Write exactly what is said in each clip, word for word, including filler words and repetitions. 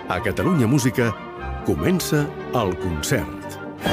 A Catalunya Música comença el concert.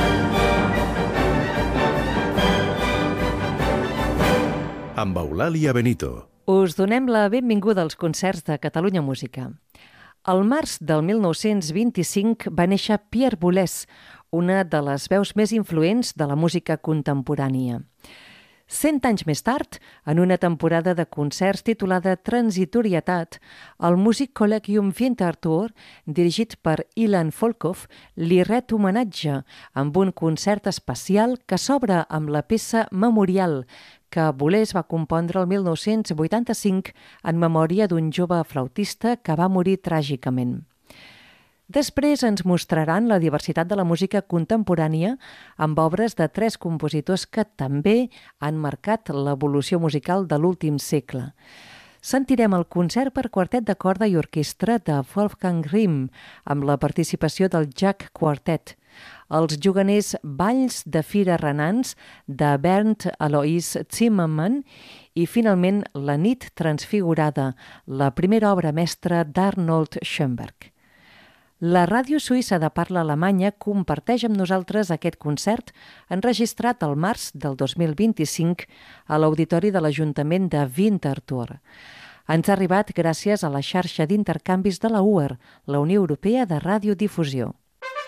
Amb Eulàlia Benito. Us donem la benvinguda als concerts de Catalunya Música. Al març del mil nou-cents vint-i-cinc va néixer Pierre Boulez, una de les veus més influents de la música contemporània. Cent anys més tard, en una temporada de concerts titulada Transitorietat, el Music Collegium Winterthur, dirigit per Ilan Volkov, li ret homenatge amb un concert especial que s'obre amb la peça Memorial, que Boulez va compondre el mil nou-cents vuitanta-cinc en memòria d'un jove flautista que va morir tràgicament. Després ens mostraran la diversitat de la música contemporània amb obres de tres compositors que també han marcat l'evolució musical de l'últim segle. Sentirem el concert per quartet de corda i orquestra de Wolfgang Rihm, amb la participació del Jack Quartet, els juganers Balls de Fira Renans de Bernd Alois Zimmermann i, finalment, La nit transfigurada, la primera obra mestra d'Arnold Schoenberg. La ràdio suïssa de parla alemanya comparteix amb nosaltres aquest concert enregistrat al març del dos mil vint-i-cinc a l'Auditori de l'Ajuntament de Winterthur. Ens ha arribat gràcies a la xarxa d'intercanvis de la U E R, la Unió Europea de Radiodifusió.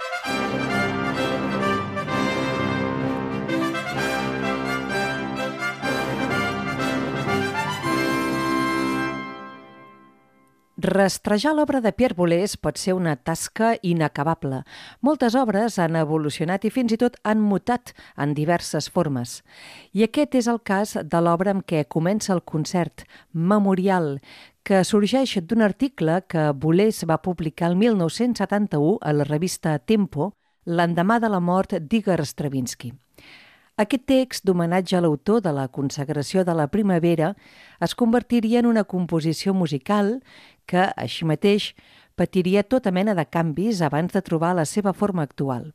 Rastrejar l'obra de Pierre Boulez pot ser una tasca inacabable. Moltes obres han evolucionat i fins i tot han mutat en diverses formes. I aquest és el cas de l'obra amb què comença el concert, Memorial, que sorgeix d'un article que Boulez va publicar el mil nou-cents setanta-u a la revista Tempo, l'endemà de la mort d'Igor Stravinsky. Aquest text d'homenatge a l'autor de la consagració de la primavera es convertiria en una composició musical que, així mateix, patiria tota mena de canvis abans de trobar la seva forma actual.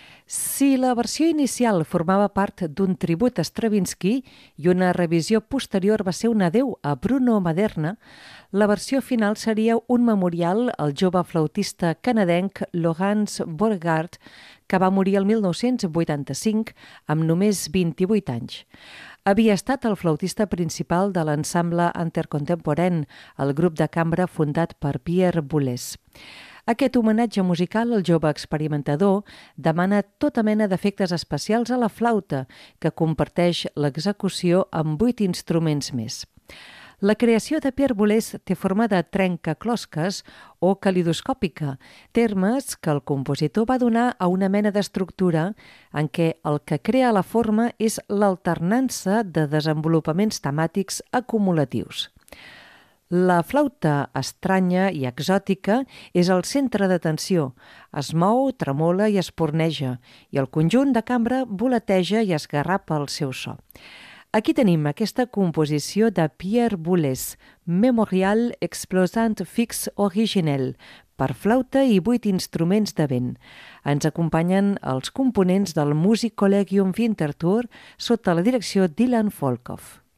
Si la versió inicial formava part d'un tribut a Stravinsky i una revisió posterior va ser un adeu a Bruno Maderna, la versió final seria un memorial al jove flautista canadenc Laurence Borgard, que va morir el mil nou-cents vuitanta-cinc amb només vint-i-vuit anys. Havia estat el flautista principal de l'ensemble Intercontemporain, el grup de cambra fundat per Pierre Boulez. Aquest homenatge musical al jove experimentador demana tota mena d'efectes especials a la flauta, que comparteix l'execució amb vuit instruments més. La creació de Pierre Boulez té forma de trencaclosques o calidoscòpica, termes que el compositor va donar a una mena d'estructura en què el que crea la forma és l'alternança de desenvolupaments temàtics acumulatius. La flauta estranya i exòtica és el centre d'atenció, es mou, tremola i esporneja, i el conjunt de cambra voleteja i esgarrapa el seu so. Aquí tenim aquesta composició de Pierre Boulez, Memorial Explosant Fixe Originel, per flauta i vuit instruments de vent. Ens acompanyen els components del Music Collegium Winterthur sota la direcció d'Ilan Volkov.